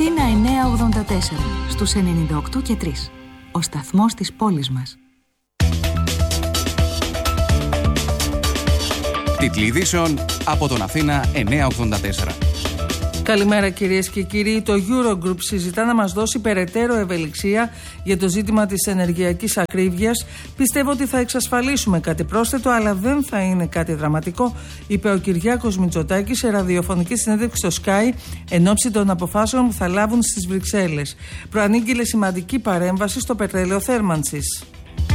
Αθήνα 984 στους 98 και 3. Ο σταθμός της πόλης μας. Τίτλοι ειδήσεων από τον Αθήνα 984. Καλημέρα κυρίες και κύριοι. Το Eurogroup συζητά να μας δώσει περαιτέρω ευελιξία για το ζήτημα της ενεργειακής ακρίβειας. Πιστεύω ότι θα εξασφαλίσουμε κάτι πρόσθετο, αλλά δεν θα είναι κάτι δραματικό, είπε ο Κυριάκος Μητσοτάκης σε ραδιοφωνική συνέντευξη στο Sky εν ώψη των αποφάσεων που θα λάβουν στις Βρυξέλλες. Προανήγγειλε σημαντική παρέμβαση στο πετρέλαιο θέρμανσης.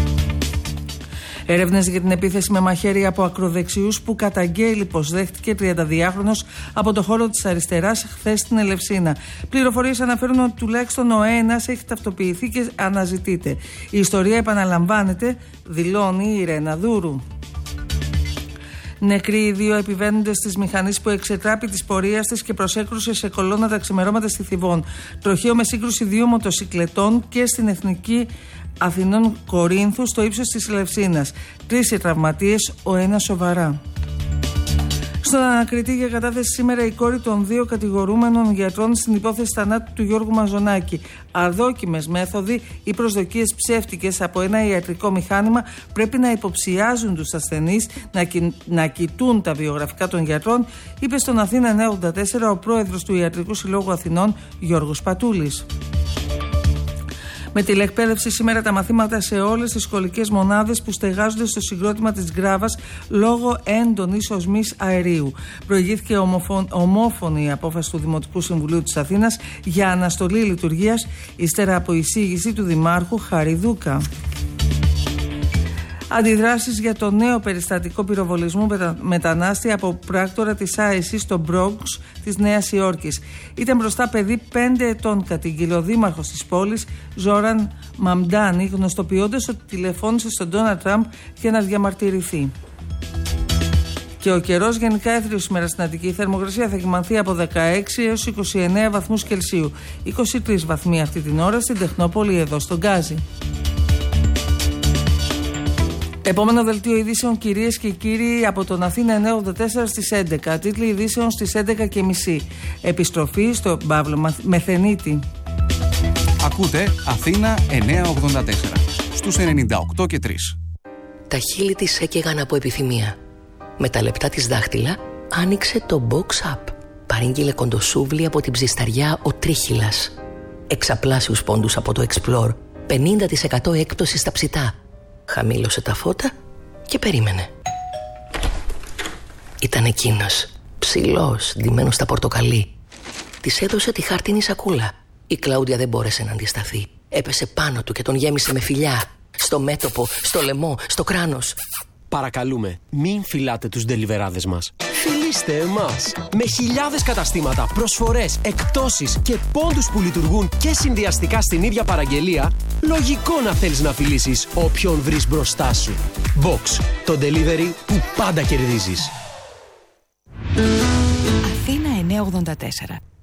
Έρευνες για την επίθεση με μαχαίρι από ακροδεξιούς που καταγγέλει πως δέχτηκε 32χρονος από το χώρο της αριστεράς χθες στην Ελευσίνα. Πληροφορίες αναφέρουν ότι τουλάχιστον ο ένας έχει ταυτοποιηθεί και αναζητείται. Η ιστορία επαναλαμβάνεται, δηλώνει η Ιρένα Δούρου. Νεκροί οι δύο επιβαίνοντες της μηχανής που εξετράπη της πορείας της και προσέκρουσε σε κολόνα τα ξημερώματα στη Θηβών. Τροχαίο με σύγκρουση δύο μοτοσικλετών και στην Εθνική Αθηνών Κορίνθου στο ύψος της Ελευσίνας. 3 οι τραυματίες, ο ένας σοβαρά. Στον ανακριτή για κατάθεση σήμερα η κόρη των 2 κατηγορούμενων γιατρών στην υπόθεση θανάτου του Γιώργου Μαζονάκη. Αδόκιμες μέθοδοι ή προσδοκίες ψεύτικες από ένα ιατρικό μηχάνημα πρέπει να υποψιάζουν τους ασθενείς να κοιτούν τα βιογραφικά των γιατρών, είπε στον Αθήνα 984 ο πρόεδρος του Ιατρικού Συλλόγου Αθηνών Γιώργος Πατούλης. Με τηλεκπαίδευση σήμερα τα μαθήματα σε όλες τις σχολικές μονάδες που στεγάζονται στο συγκρότημα της Γκράβας λόγω έντονης οσμής αερίου. Προηγήθηκε ομόφωνη η απόφαση του Δημοτικού Συμβουλίου της Αθήνας για αναστολή λειτουργίας ύστερα από εισήγηση του Δημάρχου Χαριδούκα. Αντιδράσεις για το νέο περιστατικό πυροβολισμού μετανάστη από πράκτορα της ΆΕΣΥ στο Μπρόγκς της Νέας Υόρκης. Ήταν μπροστά παιδί 5 ετών, κατήγγειλε ο δήμαρχος της πόλης Ζόραν Μαμντάνη, γνωστοποιώντας ότι τηλεφώνησε στον Ντόναλντ Τραμπ για να διαμαρτυρηθεί. Και ο καιρός γενικά έθριος σήμερα στην Αττική. Η θερμοκρασία θα κυμανθεί από 16 έως 29 βαθμούς Κελσίου. 23 βαθμοί αυτή την ώρα στην Τεχνόπολη εδώ στον Γκάζι. Επόμενο δελτίο ειδήσεων, κυρίες και κύριοι, από τον Αθήνα 984 στις 11. Τίτλοι ειδήσεων στις 11:30. Επιστροφή στο Παύλο Μεθενίτη. Ακούτε Αθήνα 984 στους 98 και 3. Τα χείλη της έκαιγαν από επιθυμία. Με τα λεπτά της δάχτυλα άνοιξε το Box Up. Παρήγγειλε κοντοσούβλι από την ψισταριά ο Τρίχυλας. Εξαπλάσιους πόντους από το Explore. 50% έκπτωση στα ψητά. Χαμήλωσε τα φώτα και περίμενε. Ήταν εκείνος, ψηλός, ντυμένος στα πορτοκαλί. Της έδωσε τη χάρτινη σακούλα. Η Κλάουντια δεν μπόρεσε να αντισταθεί. Έπεσε πάνω του και τον γέμισε με φιλιά. Στο μέτωπο, στο λαιμό, στο κράνος. Παρακαλούμε, μην φυλάτε τους ντελιβεράδες μας. Φιλήστε εμάς. Με χιλιάδες καταστήματα, προσφορές, εκπτώσεις και πόντους που λειτουργούν και συνδυαστικά στην ίδια παραγγελία, λογικό να θέλεις να φιλήσεις όποιον βρεις μπροστά σου. Box, το delivery που πάντα κερδίζεις. Αθήνα 984.